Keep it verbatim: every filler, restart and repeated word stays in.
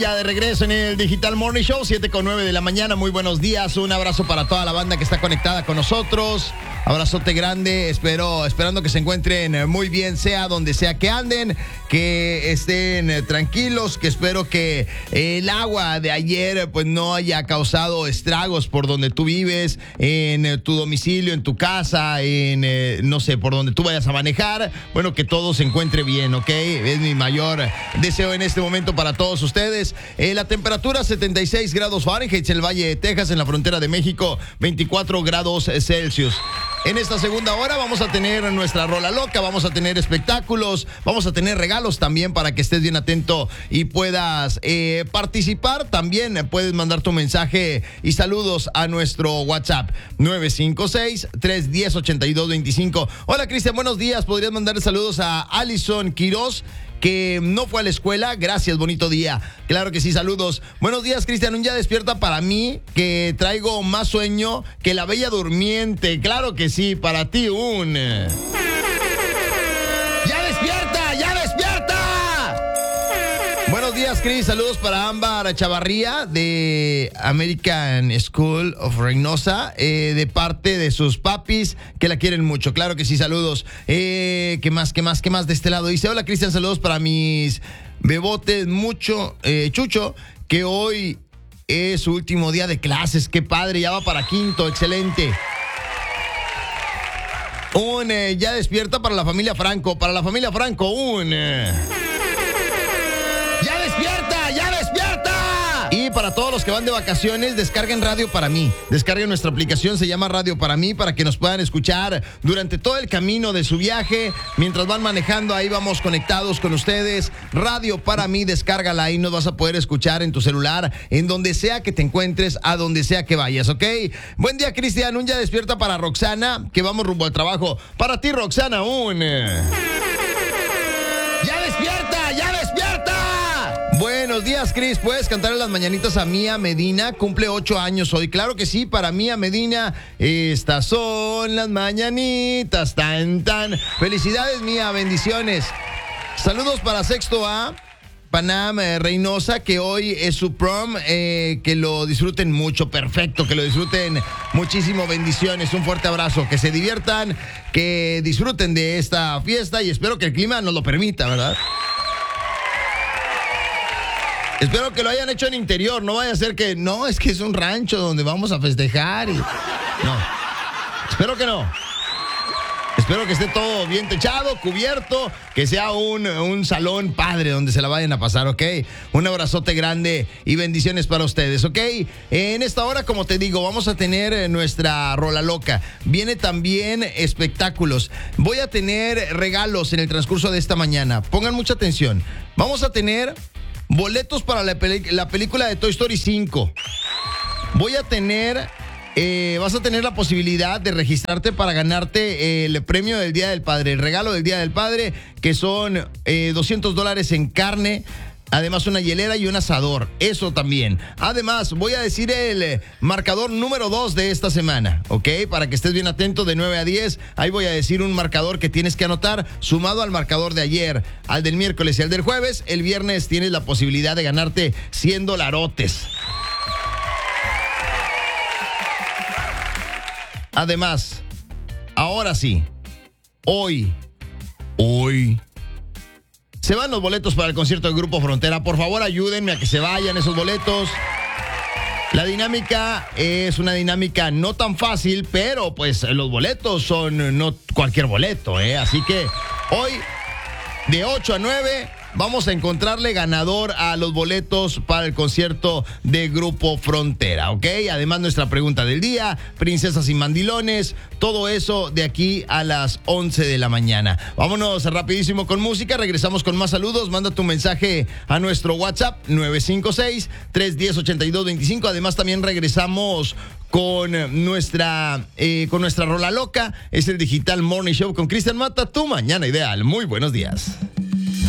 ya de regreso en el Digital Morning Show, siete con nueve de la mañana. Muy buenos días, un abrazo para toda la banda que está conectada con nosotros. Abrazote grande, espero, esperando que se encuentren muy bien, sea donde sea que anden, que estén tranquilos, que espero que el agua de ayer pues no haya causado estragos por donde tú vives, en tu domicilio, en tu casa, en eh, no sé, por donde tú vayas a manejar. Bueno, que todo se encuentre bien, ¿ok? Es mi mayor deseo en este momento para todos ustedes. Eh, la temperatura setenta y seis grados Fahrenheit en el Valle de Texas, en la frontera de México, veinticuatro grados Celsius. En esta segunda hora vamos a tener nuestra rola loca, vamos a tener espectáculos, vamos a tener regalos también para que estés bien atento y puedas eh, participar. También puedes mandar tu mensaje y saludos a nuestro WhatsApp nueve cinco seis, tres uno cero, ocho dos dos cinco. Hola Cristian, buenos días. ¿Podrías mandar saludos a Alison Quiroz, que no fue a la escuela? Gracias, bonito día. Claro que sí, saludos. Buenos días, Cristian. Un ya despierta para mí, que traigo más sueño que la bella durmiente. Claro que sí, para ti un... ¡Ya despierta! ¡Ya despierta! Buenos días, Cris. Saludos para Ámbar Chavarría de American School of Reynosa, eh, de parte de sus papis que la quieren mucho. Claro que sí, saludos. Eh, ¿Qué más, qué más, qué más de este lado? Dice, hola, Cristian, saludos para mis bebotes, mucho, eh, Chucho, que hoy es su último día de clases. Qué padre, ya va para quinto, excelente. Un eh, ya despierta para la familia Franco, para la familia Franco, un... Eh, ¡Ya despierta! ¡Ya despierta! Y para todos los que van de vacaciones, descarguen Radio Para Mí. Descarguen nuestra aplicación, se llama Radio Para Mí, para que nos puedan escuchar durante todo el camino de su viaje. Mientras van manejando, ahí vamos conectados con ustedes. Radio Para Mí, descárgala, ahí nos vas a poder escuchar en tu celular, en donde sea que te encuentres, a donde sea que vayas, ¿ok? Buen día, Cristian. Un ya despierta para Roxana, que vamos rumbo al trabajo. Para ti, Roxana, un... ¡Ya despierta! ¡Ya despierta! Buenos días, Cris. ¿Puedes cantarle las mañanitas a Mía Medina? Cumple ocho años hoy. Claro que sí, para Mía Medina. Estas son las mañanitas. Tan, tan. Felicidades, Mía. Bendiciones. Saludos para Sexto A, Panam eh, Reynosa, que hoy es su prom. Eh, que lo disfruten mucho. Perfecto, que lo disfruten muchísimo. Bendiciones. Un fuerte abrazo. Que se diviertan, que disfruten de esta fiesta y espero que el clima nos lo permita, ¿verdad? Espero que lo hayan hecho en interior, no vaya a ser que, no, es que es un rancho donde vamos a festejar y... No, espero que no. Espero que esté todo bien techado, cubierto, que sea un, un salón padre donde se la vayan a pasar, ¿ok? Un abrazote grande y bendiciones para ustedes, ¿ok? En esta hora, como te digo, vamos a tener nuestra rola loca. Viene también espectáculos. Voy a tener regalos en el transcurso de esta mañana. Pongan mucha atención. Vamos a tener... boletos para la, peli- la película de Toy Story cinco. Voy a tener, eh, vas a tener la posibilidad de registrarte para ganarte el premio del Día del Padre, el regalo del Día del Padre, que son eh, doscientos dólares en carne. Además, una hielera y un asador. Eso también. Además, voy a decir el marcador número dos de esta semana, ¿ok? Para que estés bien atento de nueve a diez. Ahí voy a decir un marcador que tienes que anotar, sumado al marcador de ayer, al del miércoles y al del jueves. El viernes tienes la posibilidad de ganarte cien dolarotes. Además, ahora sí, hoy, hoy... se van los boletos para el concierto del Grupo Frontera. Por favor, ayúdenme a que se vayan esos boletos. La dinámica es una dinámica no tan fácil, pero pues los boletos son no cualquier boleto, ¿eh? Así que hoy, de ocho a nueve, vamos a encontrarle ganador a los boletos para el concierto de Grupo Frontera, ¿ok? Además, nuestra pregunta del día, princesas y mandilones, todo eso de aquí a las once de la mañana. Vámonos rapidísimo con música, regresamos con más saludos. Manda tu mensaje a nuestro WhatsApp nueve cinco seis, tres uno cero, ocho dos dos cinco. Además, también regresamos con nuestra eh, con nuestra rola loca. Es el Digital Morning Show con Cristian Mata, tu mañana ideal. Muy buenos días.